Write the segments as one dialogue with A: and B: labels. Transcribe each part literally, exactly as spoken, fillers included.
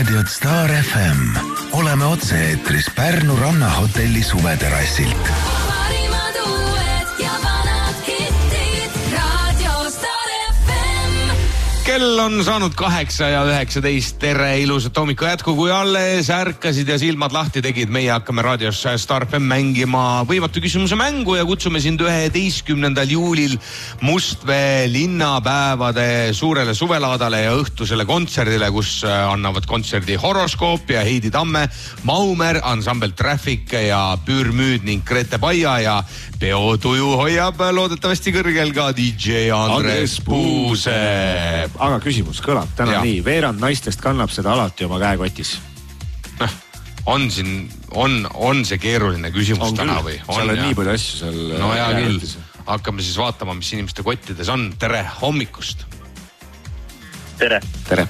A: raadiot Star F M. Oleme otse-eetris Pärnu rannahotelli suveterassilt.
B: Parimad uued ja vanad hittid. Radio Star F M.
C: Kell on saanud kaheksa ja üheksateist. Tere, ilusat hommiku jätku, kui alles ärkasid ja silmad lahti tegid. Meie hakkame raadios Star F M mängima võimatu küsimuse mängu ja kutsume sind üheteistkümnendal juulil Mustvee linnapäevade suurele suvelaadale ja õhtusele kontserdile, kus annavad kontserdi Horoskoop ja Heidi Tamme, Maumer, ansambel Traffic ja Pürmüüd ning Grete Paia ja peotuju hoiab loodetavasti kõrgel ka D J Andres Puuse.
D: Aga küsimus kõlab täna ja. Nii. Veerand naistest kannab seda alati oma käekotis.
C: On siin, on, on see keeruline küsimus on täna või? On,
D: seal on
C: ja.
D: Nii palju asju seal.
C: No hea küll. Hakkame siis vaatama, mis inimeste kottides on. Tere hommikust.
E: Tere.
D: Tere.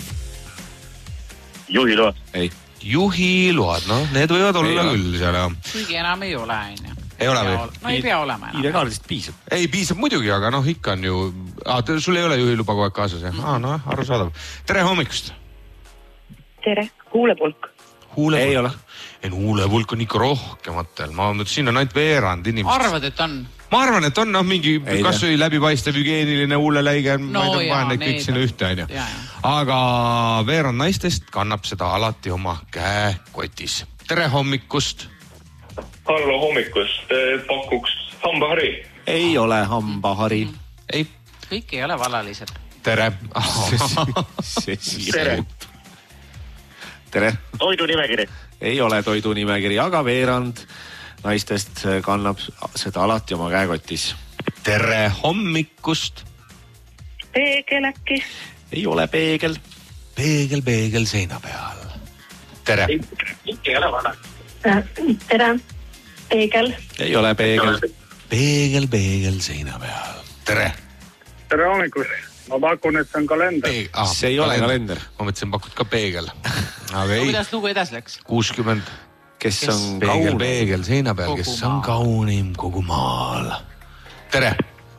E: Juhiload.
D: Ei.
C: Juhiload, no need võivad olla ei küll seal. Ja.
F: Kuigi enam ei ole, on ju.
C: Ei ole või?
F: No ei pea olema enam.
D: I D-kaardist piisab.
C: Ei, piisab muidugi, aga noh, ikka on ju... Ah, sul ei ole juhiluba kogu aeg kaasas, jah? Ah, no, arusaadav. Tere hommikust.
G: Tere. Huulepulk.
C: Huulepulk.
D: Ei ole.
C: Ei, huulepulk on ikka rohkematel. Ma mõtlen, siin on ainult veerand inimest.
F: Arvad, et on?
C: Ma arvan, et on noh, mingi ei, kas või läbipaistev hügeeniline huuleläige.
F: No
C: ma ei
F: jaa,
C: need kõik sinna ühte, on ju.
F: Ja,
C: aga veerand naistest kannab seda alati oma käekotis. Tere hommikust.
E: Hallo hommikust. Pakuks hambahari.
D: Ei ole hambahari.
C: Ei.
F: Kõik ei ole valalised.
C: Tere.
D: Tere. Tere.
E: Toidunimekiri.
D: Ei ole toidunimekiri, aga veerand naistest kannab seda alati oma käekotis.
C: Tere hommikust.
G: Peegel äkki.
D: Ei ole peegel.
C: Peegel, peegel seina peal. Tere.
E: Ikka ei ole vana.
G: Tere. Peegel.
D: Ei ole peegel.
C: Peegel, peegel seina peal. Tere.
E: Tere hommikust. Ma pakun, et see on kalender.
C: Peeg... Ah,
D: see ei ole kalender.
C: Ma mõtlesin, pakud ka peegel. Aga ei.
F: Kuidas lugu edasi läks?
C: kuuskümmend.
D: Kes, kes on
C: peegel,
D: kaunim?
C: Peegel seina peal, kes maal. On kaunim kogu maal. Tere.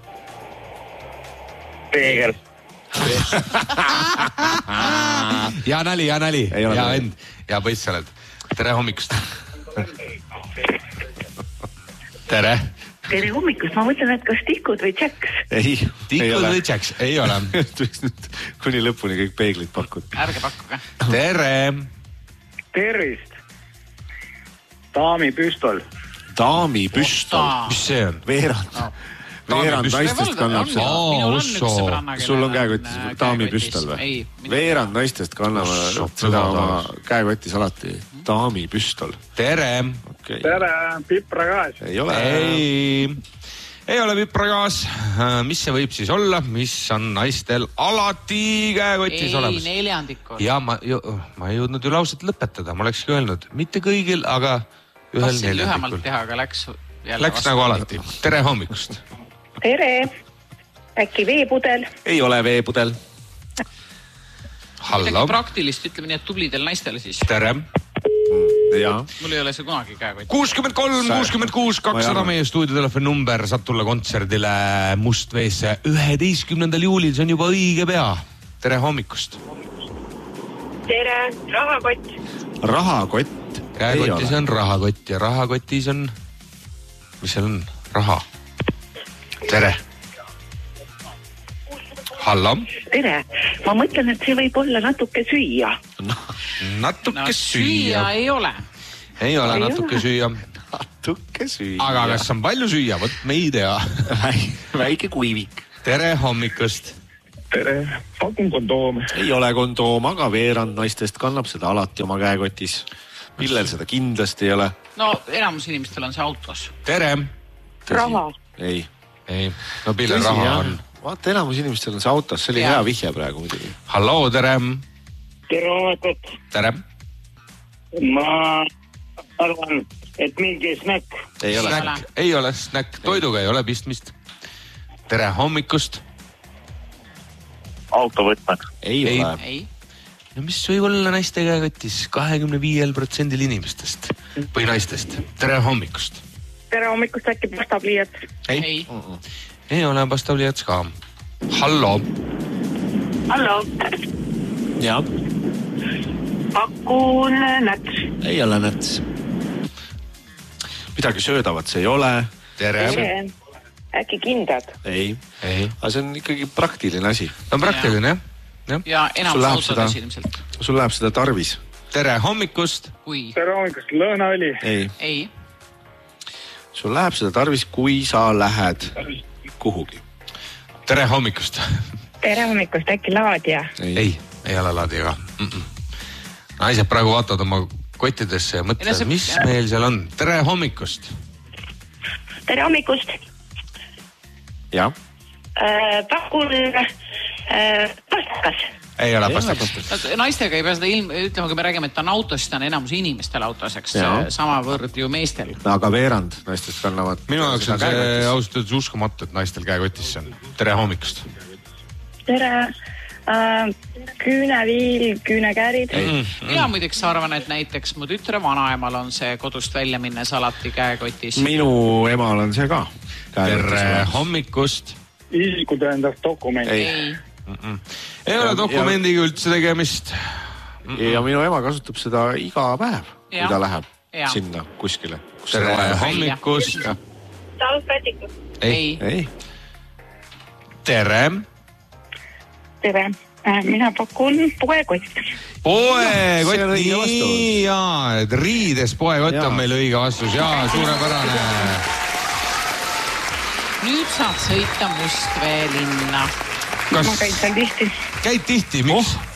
E: Peegel.
C: ja nali, ja nali.
D: Ja
C: peegel. End. Ja põiss sa oled. Tere hommikust. Tere.
G: Tere hommikust. Ma mõtlen, et kas tikud või tšäks?
D: Ei.
C: Tikud või tšäks? Ei ole.
D: Kuni lõpuni kõik peeglid pakud.
F: Ärge pakkuge.
C: Tere.
E: Tervist. Daami püstol.
D: Daami püstol.
C: Mis see on?
D: Veerand. No. Veerand naistest kannab seda.
F: Minul on üks sõbranna.
D: Sul on käekotis daami püstol või? Veerand naistest kannab seda oma käekotis alati. Daami püstol.
C: Tere.
E: Okay. Tere, pipragaas.
D: Ei ole.
C: Ei. Ei ole pipragaas. Mis see võib siis olla? Mis on naistel alati käekotis
F: ei,
C: olemas?
F: Ei, neljandik on.
C: Ja ma, ju, ma ei jõudnud ju lauset lõpetada. Ma olekski öelnud, mitte kõigil, aga ühel
F: Tassin
C: neljandikul.
F: lühemalt teha, aga läks jälle
C: Läks vastu. Nagu alati. Tere hommikust.
G: Tere. Äkki veepudel?
D: Ei ole veepudel.
C: Hallo.
F: Midagi praktilist, ütleme nii, et tublidel naistele siis.
C: Tere.
D: Ja.
F: Mul ei ole see kunagi käekotis.
C: kuuskümmend kolm, kuuskümmend kuus, kakssada meie stuudiotelefoni number. Saab tulla kontserdile Mustveesse üheteistkümnendal juulil. See on juba õige pea. Tere hommikust.
G: Tere. Rahakott.
D: Rahakott.
C: Käekotis on rahakott ja rahakotis on... Mis seal on? Raha. Tere. Hallo.
G: Tere. Ma mõtlen, et see võib olla natuke süüa.
C: No, natuke
F: no,
C: süüa.
F: Süüa ei ole.
C: Ei ole
G: ei
C: natuke
G: ole.
C: süüa.
D: Natuke süüa.
C: Aga kas on palju süüa? Võt me ei tea.
D: Väike kuivik.
C: Tere hommikust.
E: Tere. Pakun kondoom.
D: Ei ole kondoom, aga veerand naistest kannab seda alati oma käekotis. Millel seda kindlasti ei ole.
F: No enamus inimestel on see autos.
C: Tere.
G: Raha.
D: Ei.
C: Ei. No pille raha
D: jah.
C: on.
D: Vaata, enamus inimestel on see autos. See oli ja. Hea vihje praegu muidugi.
C: Hallo, tere.
E: Tere hommikut.
C: Tere.
E: Ma arvan, et mingi snäkk.
D: Ei ole.
C: Snäkk. Ei ole snäkk. Toiduga ei ole pistmist. Tere hommikust.
E: Autovõtmed.
D: Ei, ei ole.
F: Ei.
C: No mis võib olla naiste käekotis kahekümne viiel protsendil inimestest või naistest? Tere hommikust.
G: Tere hommikust, äkki pastapliiats?
C: Ei.
F: Ei.
C: Uh-uh. Ei ole pastapliiats ka. Hallo.
G: Hallo.
D: Ja.
G: pakun näts.
D: Ei ole näts. Midagi söödavat see ei ole.
C: Tere.
G: Äkki kindad?
D: Ei.
C: Ei.
D: Aga see on ikkagi praktiline asi.
C: Ta on praktiline, jah?
F: Ja, ja enamus autodes ilmselt.
D: Sul läheb seda tarvis.
C: Tere hommikust.
F: Kui?
E: Tere hommikust, lõõnaõli.
D: Ei.
F: Ei.
D: Sul läheb seda tarvis, kui sa lähed kuhugi.
C: Tere hommikust.
G: Tere hommikust, äkki laadija?
C: Ei, ei, ei ole laadijaga. Mm-mm. Naised praegu vaatavad oma kottidesse ja mõtlevad, see... mis meil seal on. Tere hommikust.
G: Tere hommikust.
D: Ja.
G: Äh, pakun äh, pastakas.
C: Ei ole pastakas.
F: Naistega ei pea seda ilm, ütleme, kui me räägime, et ta on autost, ta on enamus inimestel autoseks, sama võrd ju meestel.
D: Aga veerand naistest kannavad.
C: Minu jaoks on see ausalt uskumatu, et naistel käekotis on. Tere hommikust.
G: Tere. Uh, küüneviil, küünekäärid.
F: Mm-hmm. Ja muideks arvan, et näiteks mu tütre vanaemal on see kodust välja minnes alati käekotis.
D: Minu emal on see ka.
C: Tere hommikust.
E: Isikutõendast dokument.
F: Ei.
C: Mm-mm. Ei ole dokumendiga üldse tegemist.
D: Mm-mm. Ja minu ema kasutab seda iga päev, kui ta läheb
F: ja.
D: Sinna kuskile.
C: Tere hommikust.
G: Talvpätikud.
C: Ei.
D: Ei.
C: Tere.
G: Tere. Mina pakun poekott.
C: Poekott, nii jaa, et riides poekott on meil õige vastus. Jaa, suurepärane.
F: Nüüd saad sõita Mustvee linna.
G: Kas... Ma käid seal tihti.
C: Käid tihti, miks?
G: Oh.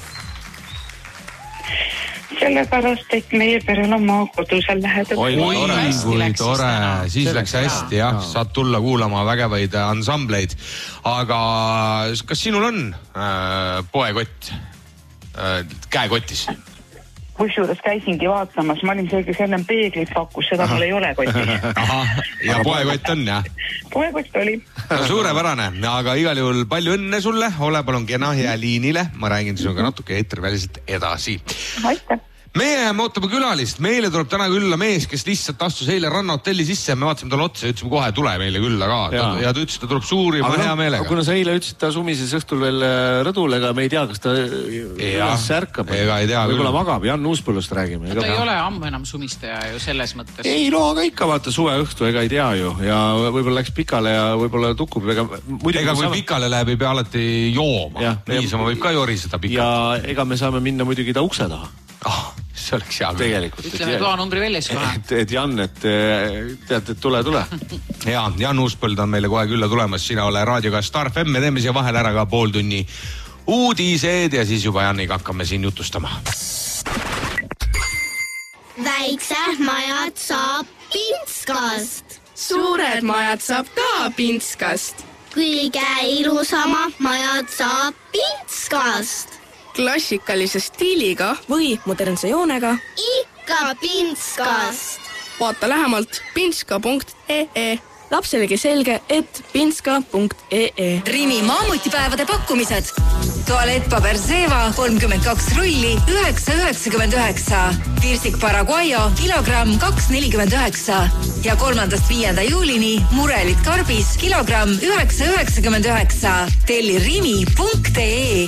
G: Sellepärast, et meie perel on maa kodusel lähedal.
C: Oi, kui tore. Siis läks hästi, jah. Saad tulla kuulama vägevaid ansambleid. Aga kas sinul on äh, poekott äh, käekotis?
G: Kusjuures käisingi vaatamas. Ma olin see, kes enne peeglit pakkus, seda mul ei ole kotis.
C: Aha, ja poekott on, jah?
G: Poekott oli.
C: No, suurepärane, aga igal juhul palju õnne sulle. Ole palun kena hea liinile. Ma räägin sinuga natuke eetriväliselt edasi.
G: Aitäh.
C: Meie jääme ootama külalist. Meile tuleb täna külla mees, kes lihtsalt astus eile rannahotelli sisse. Me vaatasime talle otsa ja ütlesime kohe tule meile külla ka. Ja, ja ta ütles, ta tuleb suurima aga hea meelega.
D: Kuna sa eile ütlesid, ta sumises õhtul veel rõdul, ega me ei tea, kas ta üles ärkab.
C: Ega ei tea.
D: Võib-olla magab, Jan Uuspõllust räägime.
F: Ta ei ole ammu enam sumistaja ju selles mõttes.
D: Ei, no aga ikka vaata suve õhtu, ega ei tea ju. Ja võib-olla läks pikale ja võib-olla tukub. Ega,
C: ega kui pikale läheb, ei pea alati jooma. Ja, niisama võib ka joriseda pikalt.
D: Ja ega me saame minna muidugi ta ukse taha.
C: Ah, see oleks hea.
D: Tegelikult.
F: Ütleme toa numbri väljas kohe.
D: Et, et Jan, et tead, et tule, tule.
C: Hea, Jan Uuspõld on meile kohe külla tulemas. Sina ole raadioga Star F M. Me teeme siia vahel ära ka pool tunni uudised ja siis juba Janiga hakkame siin jutustama.
B: Väiksed majad saab Pintskast.
H: Suured majad saab ka Pintskast.
B: Kõige ilusama majad saab Pintskast.
H: Klassikalise stiiliga või modernse joonega.
B: Ikka Pintskast.
H: Vaata lähemalt pintska punkt ee ee. Lapselegi selge, et pintska punkt ee ee.
I: Rimi maamutipäevade pakkumised. Tualettpaber Zeeva kolmkümmend kaks rulli üheksa üheksakümmend üheksa. Pirsik Paraguayo kilogramm kaks nelikümmend üheksa. Ja kolmandast viienda juulini murelit karbis kilogramm üheksa üheksakümmend üheksa. Telli rimi punkt ee.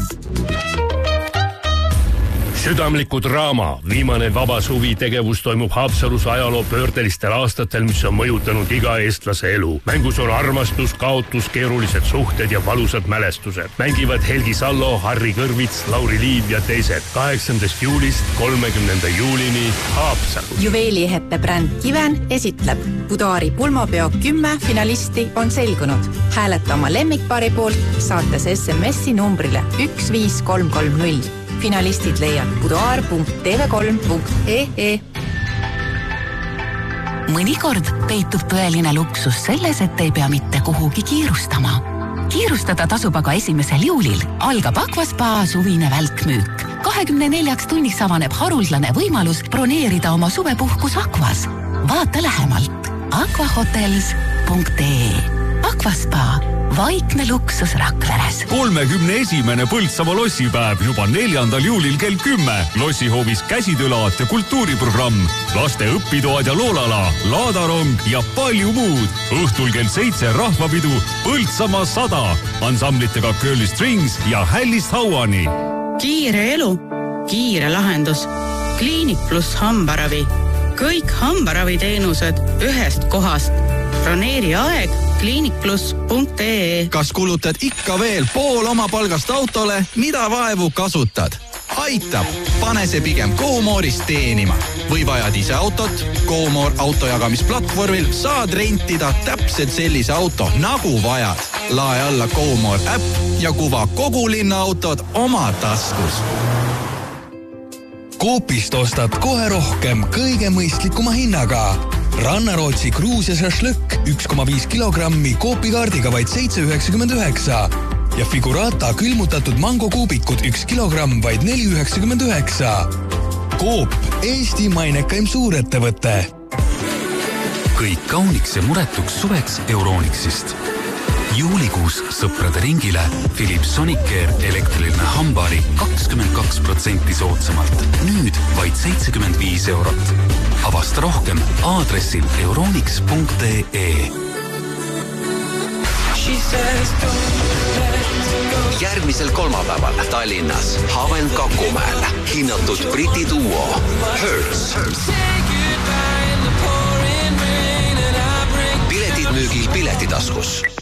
J: Südamliku draama. Viimane vaba suvi tegevus toimub Haapsalus ajaloo pöördelistel aastatel, mis on mõjutanud iga eestlase elu. Mängus on armastus, kaotus, keerulised suhted ja valusad mälestused. Mängivad Helgi Sallo, Harri Kõrvits, Lauri Liiv ja teised. kaheksandast juulist kolmekümnenda juulini Haapsalu.
K: Juveelieheppe bränd Kiven esitleb. Budaari pulmapeo kümme finalisti on selgunud. Hääleta oma lemmikpaari poolt, saates S M S-i numbrile üks viis kolm kolm null. Finalistid leiad budaar punkt tv kolm punkt ee ee.
L: Mõnikord peitub tõeline luksus selles, et ei pea mitte kuhugi kiirustama. Kiirustada tasub aga esimesel juulil. Algab Aquaspa suvine välkmüük. kahekümne neljaks tunniks avaneb haruldane võimalus broneerida oma suvepuhkus Aquas. Vaata lähemalt aquahotels punkt ee. Aquaspa. Vaikne luksus Rakveres.
M: kolmekümne esimene Põltsamaa lossipäev juba neljandal juulil kell kümme. Lossihoovis käsitöölaat ja kultuuriprogramm. Laste õpitoad ja loolala, laadarong ja palju muud. Õhtul kell seitse rahvapidu Põltsamaa sada. Ansamblitega Curly Strings ja Hällist Hauani.
N: Kiire elu kiire lahendus. Kliinik pluss hambaravi. Kõik hambaraviteenused ühest kohast. Broneeri aeg kliinik pluss punkt ee.
O: Kas kulutad ikka veel pool oma palgast autole, mida vaevu kasutad? Aitab, pane see pigem GoMoorist teenima. Või vajad ise autot? GoMoor autojagamisplatvormil saad rentida täpselt sellise auto, nagu vajad. Lae alla GoMoor äpp ja kuva kogu linna autod oma taskus.
P: Coopist ostad kohe rohkem kõige mõistlikuma hinnaga. Rannarootsi kruus ja šašlõkk üks koma viis kilogrammi Coopi kaardiga vaid seitse üheksakümmend üheksa. Ja Figurata külmutatud mangokuubikud üks kilogramm vaid neli üheksakümmend üheksa. Coop, Eesti mainekaim suurettevõte.
M: Kõik kauniks ja muretuks suveks Euronixist. Juulikuus sõprade ringile Philips Sonicare elektriline hambari kakskümmend kaks protsenti soodsamalt. Nüüd vaid seitsekümmend viis eurot. Avasta rohkem aadressil euronix punkt ee.
Q: Järgmisel kolmapäeval Tallinnas Haven Kakumäel hinnatud Briti duo Hertz. Piletid müügil Piletitaskus.